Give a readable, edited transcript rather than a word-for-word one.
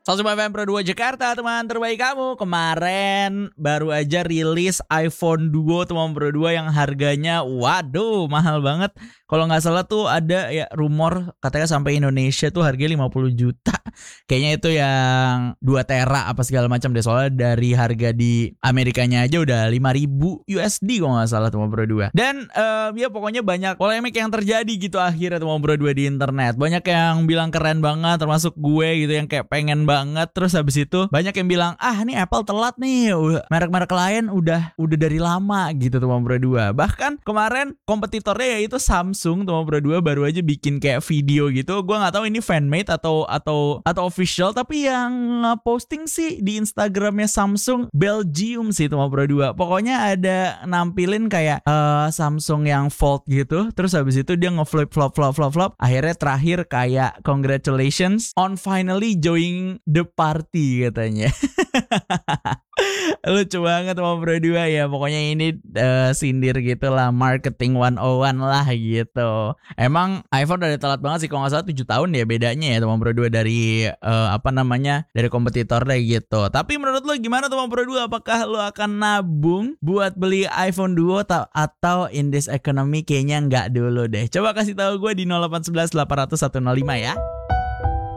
105 FM Pro 2 Jakarta, teman terbaik kamu. Kemarin baru aja rilis iPhone Duo teman Pro 2 yang harganya waduh mahal banget. Kalau nggak salah tuh ada ya rumor katanya sampai Indonesia tuh harganya 50 juta. Kayaknya itu yang 2 tera apa segala macam deh. Soalnya dari harga di Amerikanya aja udah 5.000 USD kalau nggak salah teman Pro 2. Dan ya pokoknya banyak polemik yang terjadi gitu akhirnya teman Pro 2 di internet. Banyak yang bilang keren banget termasuk gue gitu yang kayak pengen banget. Terus habis itu banyak yang bilang nih Apple telat nih, merek-merek lain udah dari lama gitu teman Pro 2. Bahkan kemarin kompetitornya yaitu Samsung teman Pro 2 baru aja bikin kayak video gitu. Gue nggak tahu ini fanmade atau official, tapi yang posting sih di Instagramnya Samsung Belgium sih teman Pro 2. Pokoknya ada nampilin kayak Samsung yang Fold gitu. Terus habis itu dia ngeflip flop. Akhirnya terakhir kayak congratulations on finally joining the party katanya. Lucu banget sama Pro 2 ya. Pokoknya ini sindir gitu lah, marketing 101 lah gitu. Emang iPhone udah telat banget sih, kalau gak salah 7 tahun ya bedanya ya teman Pro 2 dari dari kompetitornya gitu. Tapi menurut lo gimana teman Pro 2? Apakah lo akan nabung buat beli iPhone Duo atau in this economy? Kayaknya nggak dulu deh. Coba kasih tahu gue di 0811 800 105 ya.